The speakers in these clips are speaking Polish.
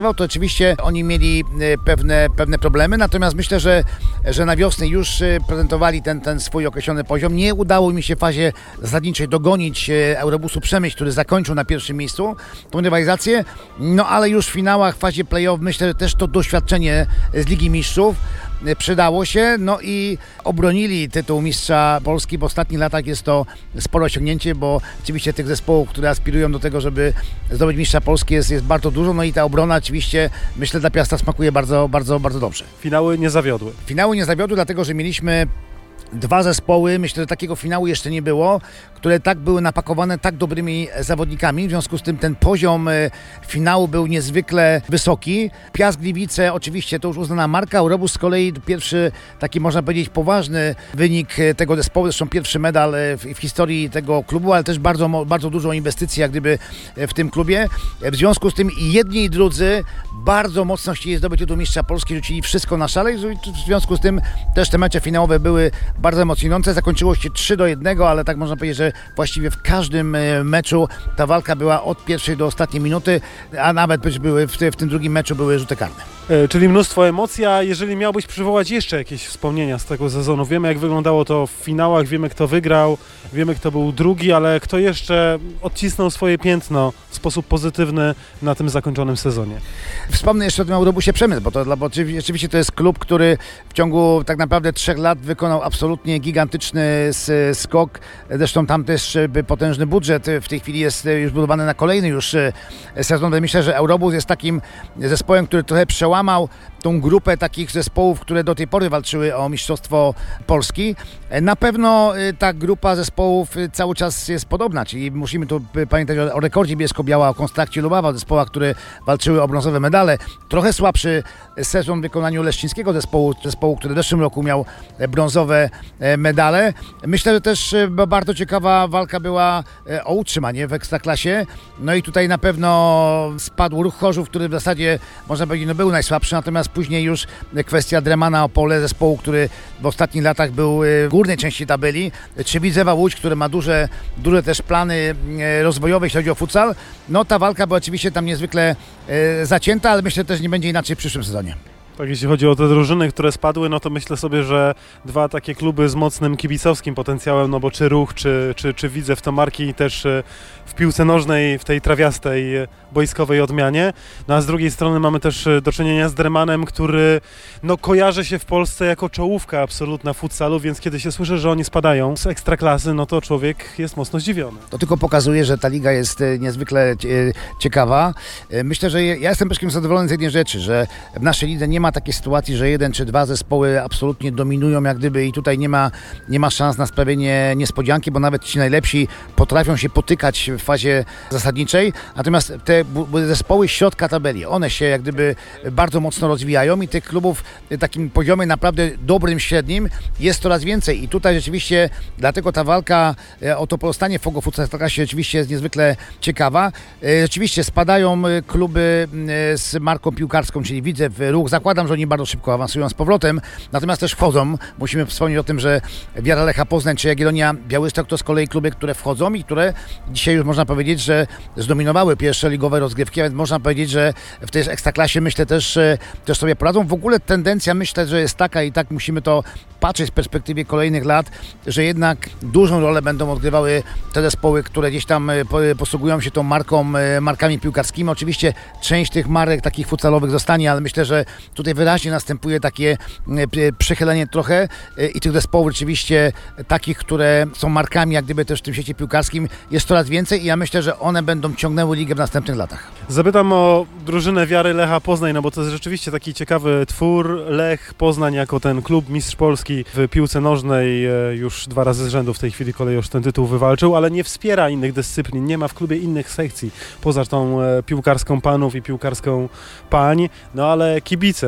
To oczywiście oni mieli pewne problemy, natomiast myślę, że na wiosnę już prezentowali ten swój określony poziom. Nie udało mi się w fazie zasadniczej dogonić Eurobusu Przemyśl, który zakończył na pierwszym miejscu tą rywalizację, no ale już w finałach, w fazie play-off myślę, że też to doświadczenie z Ligi Mistrzów przydało się, no i obronili tytuł mistrza Polski. W ostatnich latach jest to spore osiągnięcie, bo oczywiście tych zespołów, które aspirują do tego, żeby zdobyć mistrza Polski jest bardzo dużo, no i ta obrona oczywiście, myślę, dla Piasta smakuje bardzo, bardzo, bardzo dobrze. Finały nie zawiodły. Finały nie zawiodły, dlatego że mieliśmy dwa zespoły, myślę, że takiego finału jeszcze nie było, które tak były napakowane tak dobrymi zawodnikami, w związku z tym ten poziom finału był niezwykle wysoki. Piast Gliwice oczywiście to już uznana marka, Eurobus z kolei pierwszy taki, można powiedzieć, poważny wynik tego zespołu, zresztą pierwszy medal w historii tego klubu, ale też bardzo, bardzo dużą inwestycję jak gdyby w tym klubie. W związku z tym i jedni i drudzy bardzo mocno chcieli zdobyć tytuł mistrza Polski, rzucili wszystko na szale i w związku z tym też te mecze finałowe były bardzo emocjonujące. Zakończyło się 3-1, ale tak można powiedzieć, że właściwie w każdym meczu ta walka była od pierwszej do ostatniej minuty, a nawet były w tym drugim meczu były rzuty karne. Czyli mnóstwo emocji, a jeżeli miałbyś przywołać jeszcze jakieś wspomnienia z tego sezonu, wiemy jak wyglądało to w finałach, wiemy kto wygrał, wiemy kto był drugi, ale kto jeszcze odcisnął swoje piętno w sposób pozytywny na tym zakończonym sezonie? Wspomnę jeszcze o tym Eurobusie Przemysł, bo oczywiście to jest klub, który w ciągu tak naprawdę 3 lat wykonał absolutnie gigantyczny skok. Zresztą tam też potężny budżet w tej chwili jest już budowany na kolejny już sezon. Myślę, że Eurobus jest takim zespołem, który trochę przełamał tą grupę takich zespołów, które do tej pory walczyły o mistrzostwo Polski. Na pewno ta grupa zespołów cały czas jest podobna, czyli musimy tu pamiętać o Rekordzie Bielsko-Biała, o Konstrakcie Lubawa, o zespołach, które walczyły o brązowe medale. Trochę słabszy sezon w wykonaniu leszczyńskiego zespołu, który w zeszłym roku miał brązowe medale. Myślę, że też bardzo ciekawa walka była o utrzymanie w Ekstraklasie. No i tutaj na pewno spadł Ruch Chorzów, który w zasadzie, można powiedzieć, był najsłabszy, natomiast później już kwestia Dremana Opole, zespołu, który w ostatnich latach był w górnej części tabeli. Trzebidzewa Łódź, który ma duże też plany rozwojowe, jeśli chodzi o futsal. No ta walka była oczywiście tam niezwykle zacięta, ale myślę, że też nie będzie inaczej w przyszłym sezonie. Tak, jeśli chodzi o te drużyny, które spadły, no to myślę sobie, że dwa takie kluby z mocnym kibicowskim potencjałem, no bo czy Ruch, czy Widzew to marki też w piłce nożnej, w tej trawiastej, boiskowej odmianie. No a z drugiej strony mamy też do czynienia z Dremanem, który no kojarzy się w Polsce jako czołówka absolutna futsalu, więc kiedy się słyszy, że oni spadają z ekstraklasy, no to człowiek jest mocno zdziwiony. To tylko pokazuje, że ta liga jest niezwykle ciekawa. Myślę, że ja jestem przede wszystkim zadowolony z jednej rzeczy, że w naszej lidze nie ma takiej sytuacji, że jeden czy dwa zespoły absolutnie dominują jak gdyby i tutaj nie ma szans na sprawienie niespodzianki, bo nawet ci najlepsi potrafią się potykać w fazie zasadniczej, natomiast te zespoły środka tabeli, one się jak gdyby bardzo mocno rozwijają i tych klubów w takim poziomie naprawdę dobrym, średnim jest coraz więcej i tutaj rzeczywiście dlatego ta walka o to pozostanie w Fogo Futsal Ekstraklasie rzeczywiście jest niezwykle ciekawa. Rzeczywiście spadają kluby z marką piłkarską, czyli Widzew, Ruch. Zakładam, że oni bardzo szybko awansują z powrotem, natomiast też wchodzą. Musimy wspomnieć o tym, że Wiara Lecha Poznań czy Jagiellonia Białystok to z kolei kluby, które wchodzą i które dzisiaj już można powiedzieć, że zdominowały pierwsze ligowe rozgrywki, a więc można powiedzieć, że w tej ekstraklasie myślę też sobie poradzą. W ogóle tendencja myślę, że jest taka i tak musimy to patrzeć w perspektywie kolejnych lat, że jednak dużą rolę będą odgrywały te zespoły, które gdzieś tam posługują się tą markami piłkarskimi. Oczywiście część tych marek takich futsalowych zostanie, ale myślę, że tutaj wyraźnie następuje takie przechylenie trochę i tych zespołów rzeczywiście takich, które są markami jak gdyby też w tym świecie piłkarskim jest coraz więcej i ja myślę, że one będą ciągnęły ligę w następnych latach. Zapytam o drużynę Wiary Lecha Poznań, no bo to jest rzeczywiście taki ciekawy twór. Lech Poznań jako ten klub mistrz Polski w piłce nożnej już 2 razy z rzędu w tej chwili kolej już ten tytuł wywalczył, ale nie wspiera innych dyscyplin, nie ma w klubie innych sekcji poza tą piłkarską panów i piłkarską pań, no ale kibice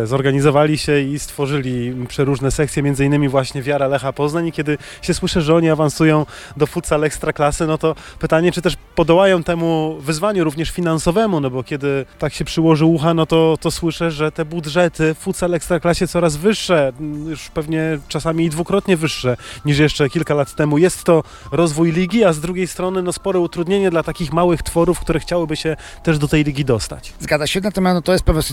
naprawdę zorganizowali się i stworzyli przeróżne sekcje, między innymi właśnie Wiara Lecha Poznań i kiedy się słyszy, że oni awansują do futsal ekstraklasy, no to pytanie, czy też podołają temu wyzwaniu również finansowemu, no bo kiedy tak się przyłoży ucha, no to słyszę, że te budżety w futsal ekstraklasie coraz wyższe, już pewnie czasami i dwukrotnie wyższe niż jeszcze kilka lat temu. Jest to rozwój ligi, a z drugiej strony no spore utrudnienie dla takich małych tworów, które chciałyby się też do tej ligi dostać. Zgadza się, natomiast no, to jest